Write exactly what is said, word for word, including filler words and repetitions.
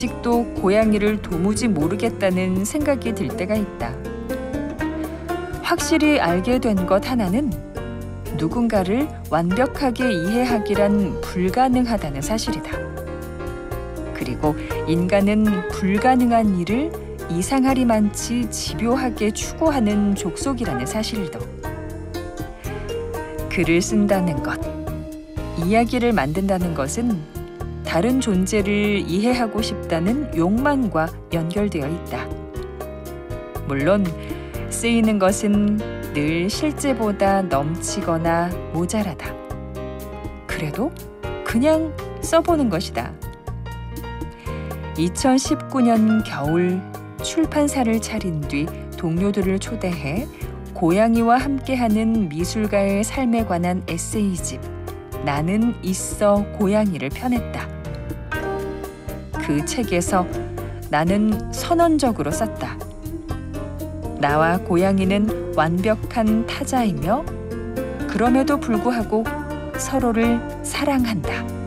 아직도 고양이를 도무지 모르겠다는 생각이 들 때가 있다. 확실히 알게 된 것 하나는 누군가를 완벽하게 이해하기란 불가능하다는 사실이다. 그리고 인간은 불가능한 일을 이상하리만치 집요하게 추구하는 족속이라는 사실도. 글을 쓴다는 것, 이야기를 만든다는 것은 다른 존재를 이해하고 싶다는 욕망과 연결되어 있다. 물론 쓰이는 것은 늘 실제보다 넘치거나 모자라다. 그래도 그냥 써보는 것이다. 이천십구 년 겨울 출판사를 차린 뒤 동료들을 초대해 고양이와 함께하는 미술가의 삶에 관한 에세이집 나는 있어 고양이를 펴냈다. 그 책에서 나는 선언적으로 썼다. 나와 고양이는 완벽한 타자이며 그럼에도 불구하고 서로를 사랑한다.